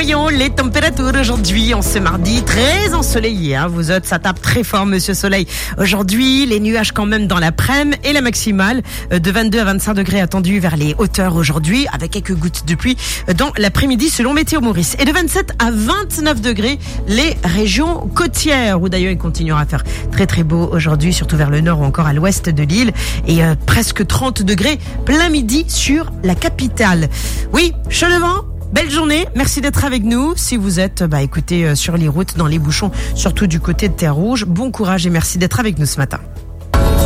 Voyons les températures aujourd'hui, en ce mardi, très ensoleillé. Vous autres, ça tape très fort, Monsieur Soleil. Aujourd'hui, les nuages quand même dans l'après-midi et la maximale de 22 à 25 degrés attendue vers les hauteurs aujourd'hui, avec quelques gouttes de pluie dans l'après-midi selon Météo Maurice. Et de 27 à 29 degrés, les régions côtières, où d'ailleurs il continuera à faire très très beau aujourd'hui, surtout vers le nord ou encore à l'ouest de l'île. Et presque 30 degrés plein midi sur la capitale. Oui, Chelevent. Belle journée, merci d'être avec nous. Si vous êtes, écoutez, sur les routes, dans les bouchons, surtout du côté de Terre-Rouge, bon courage et merci d'être avec nous ce matin.